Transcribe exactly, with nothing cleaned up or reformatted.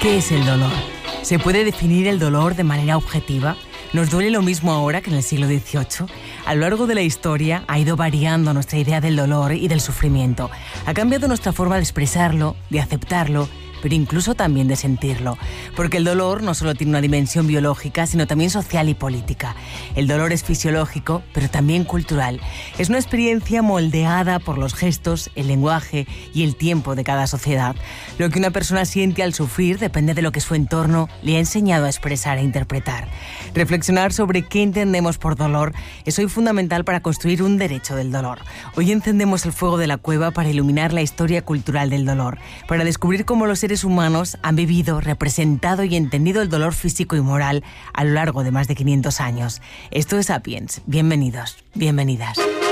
¿Qué es el dolor? ¿Se puede definir el dolor de manera objetiva? ¿Nos duele lo mismo ahora que en el siglo dieciocho? A lo largo de la historia ha ido variando nuestra idea del dolor y del sufrimiento. Ha cambiado nuestra forma de expresarlo, de aceptarlo, pero incluso también de sentirlo. Porque el dolor no solo tiene una dimensión biológica, sino también social y política. El dolor es fisiológico, pero también cultural. Es una experiencia moldeada por los gestos, el lenguaje y el tiempo de cada sociedad. Lo que una persona siente al sufrir depende de lo que su entorno le ha enseñado a expresar e interpretar. Reflexionar sobre qué entendemos por dolor es hoy fundamental para construir un derecho del dolor. Hoy encendemos el fuego de la cueva para iluminar la historia cultural del dolor, para descubrir cómo los seres humanos han vivido, representado y entendido el dolor físico y moral a lo largo de más de quinientos años. Esto es Sapiens. Bienvenidos, bienvenidas.